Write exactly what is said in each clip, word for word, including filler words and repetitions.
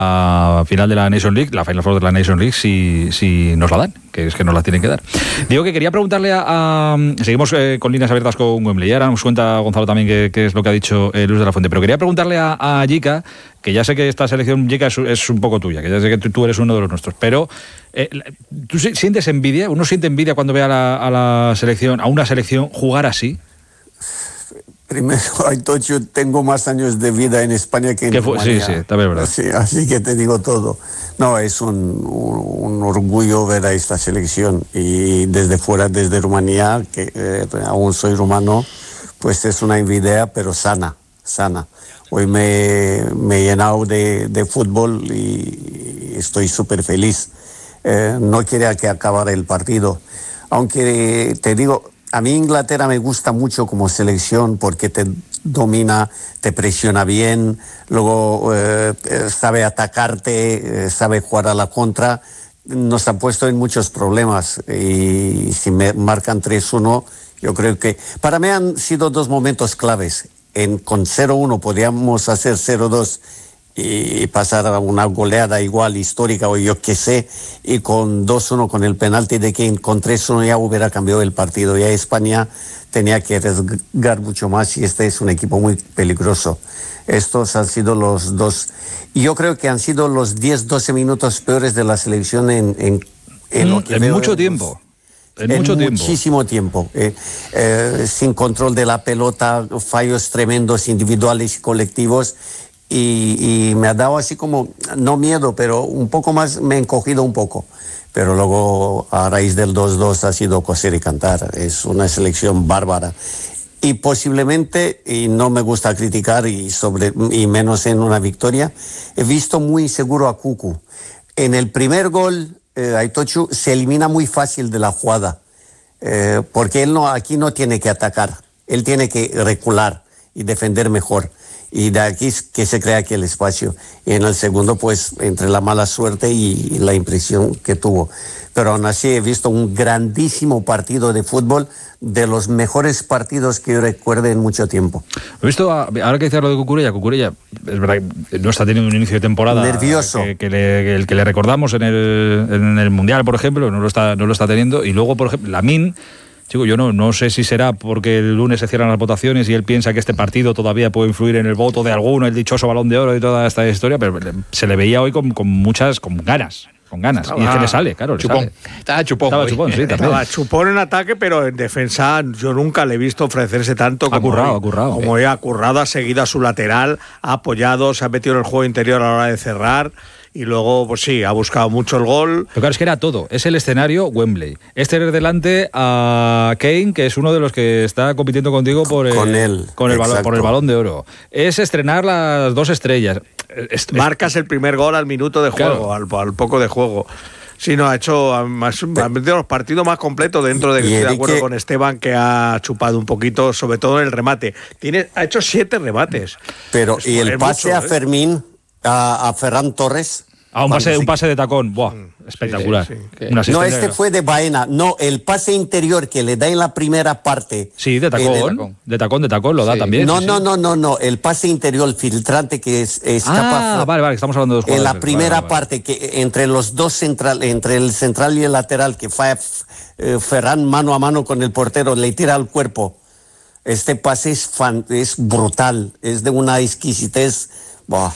a final de la Nation League, la Final Four de la Nation League, si, si nos la dan, que es que nos la tienen que dar. Digo que quería preguntarle a... a seguimos eh, con líneas abiertas con Wembley, y ahora nos cuenta Gonzalo también qué, qué es lo que ha dicho eh, Luis de la Fuente, pero quería preguntarle a, a Jica, que ya sé que esta selección, Jica, es, es un poco tuya, que ya sé que tú, tú eres uno de los nuestros, pero eh, ¿tú sientes envidia? ¿Uno siente envidia cuando ve a la, a la selección, a una selección jugar así? Primero, Aitocho, tengo más años de vida en España que en Rumanía. Sí, sí, también es verdad. Sí, así que te digo todo. No, es un, un, un orgullo ver a esta selección. Y desde fuera, desde Rumanía, que eh, aún soy rumano, pues es una envidia, pero sana, sana. Hoy me, me he llenado de, de fútbol y estoy súper feliz. Eh, no quería que acabara el partido. Aunque te digo... A mí Inglaterra me gusta mucho como selección porque te domina, te presiona bien, luego eh, sabe atacarte, eh, sabe jugar a la contra. Nos ha puesto en muchos problemas y si me marcan tres uno, yo creo que... Para mí han sido dos momentos claves. En, con cero uno podíamos hacer cero dos y pasar a una goleada igual histórica o yo qué sé, y con dos uno con el penalti de Kane, con tres uno ya hubiera cambiado el partido. Ya España tenía que arriesgar mucho más y este es un equipo muy peligroso. Estos han sido los dos, y yo creo que han sido los diez doce minutos peores de la selección en, en, en, mm, lo que en veo mucho en tiempo. En, en mucho tiempo. muchísimo tiempo. Eh, eh, sin control de la pelota, fallos tremendos individuales y colectivos. Y, y me ha dado así como, no miedo, pero un poco más, me he encogido un poco. Pero luego, a raíz del dos dos, ha sido coser y cantar. Es una selección bárbara. Y posiblemente, y no me gusta criticar, y, sobre, y menos en una victoria, he visto muy seguro a Cucu. En el primer gol, eh, Aitochu se elimina muy fácil de la jugada, eh, porque él no, aquí no tiene que atacar, él tiene que recular y defender mejor. Y de aquí es que se crea aquel espacio. Y en el segundo, pues, entre la mala suerte y la impresión que tuvo. Pero aún así he visto un grandísimo partido de fútbol, de los mejores partidos que yo recuerde en mucho tiempo. He visto, a, ahora que dices lo de Cucurella, Cucurella, es verdad que no está teniendo un inicio de temporada nervioso. Que, que le, que el que le recordamos en el, en el Mundial, por ejemplo, no lo está, no lo está teniendo. Y luego, por ejemplo, Lamine... Chico, yo no, no sé si será porque el lunes se cierran las votaciones y él piensa que este partido todavía puede influir en el voto de alguno, el dichoso Balón de Oro y toda esta historia, pero se le veía hoy con, con muchas, con ganas, con ganas. Estaba, y es que le sale, claro, le chupón. sale. Estaba chupón. Estaba hoy. chupón, sí, también. Estaba chupón en ataque, pero en defensa yo nunca le he visto ofrecerse tanto como ha currado, hoy. ha currado. Como hoy ha currado, ha seguido a su lateral, ha apoyado, se ha metido en el juego interior a la hora de cerrar. Y luego, pues sí, ha buscado mucho el gol. Pero claro, es que era todo. Es el escenario Wembley. Es tener delante a Kane, que es uno de los que está compitiendo contigo por el, con él, con el balón, por el Balón de Oro. Es estrenar las dos estrellas. Es, Marcas el primer gol al minuto de juego, claro. al, al poco de juego. Sí, no, ha hecho ha metido los partidos más completos dentro de que estoy de acuerdo con Esteban, que ha chupado un poquito, sobre todo en el remate. Tiene, ha hecho siete remates. Pero, es, y el pase mucho, a Fermín... A, a Ferran Torres. Ah, un pase, un pase de tacón. Buah, espectacular. Sí, sí. Una no, este fue de Baena. No, el pase interior que le da en la primera parte. Sí, de tacón. De tacón, de tacón, de tacón lo da sí. también. No, sí, no, sí. no, no, no. El pase interior filtrante que es, es ah, capaz. Vale, vale, estamos hablando de dos En jugadores. la primera vale, vale. parte, que entre los dos central, entre el central y el lateral, que fue eh, Ferran mano a mano con el portero, le tira al cuerpo. Este pase es, fan, es brutal. Es de una exquisitez. Buah.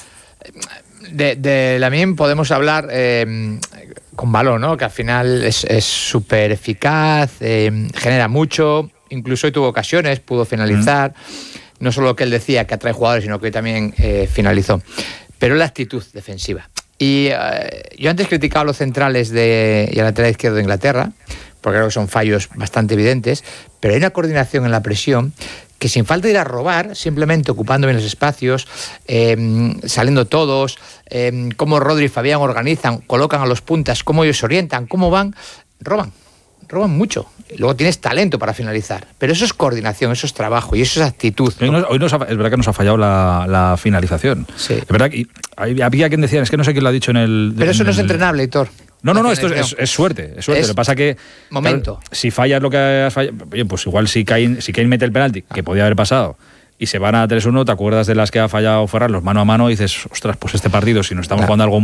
De, de Lamine podemos hablar eh, con balón, ¿no? Que al final es súper eficaz, eh, genera mucho, incluso hoy tuvo ocasiones, pudo finalizar. Mm. No solo lo que él decía, que atrae jugadores, sino que hoy también eh, finalizó. Pero la actitud defensiva. Y eh, yo antes criticaba a los centrales de, y al lateral izquierdo de Inglaterra, porque creo que son fallos bastante evidentes, pero hay una coordinación en la presión que sin falta de ir a robar, simplemente ocupando bien los espacios, eh, saliendo todos, eh, cómo Rodri y Fabián organizan, colocan a los puntas, cómo ellos se orientan, cómo van, roban, roban mucho. Luego tienes talento para finalizar, pero eso es coordinación, eso es trabajo y eso es actitud. Hoy, nos, hoy nos ha, es verdad que nos ha fallado la, la finalización. Sí. Es verdad que había quien decía, es que no sé quién lo ha dicho en el... Pero eso en no es el... entrenable, Héctor. No, no, no, esto es, es suerte, es suerte. Es lo que pasa es que... Momento. Claro, si fallas lo que has fallado... Oye, pues igual si Kane, si Kane mete el penalti, que podía haber pasado, y se van a tres uno, te acuerdas de las que ha fallado Ferran, los mano a mano, y dices, ostras, pues este partido, si no estamos claro. jugando algo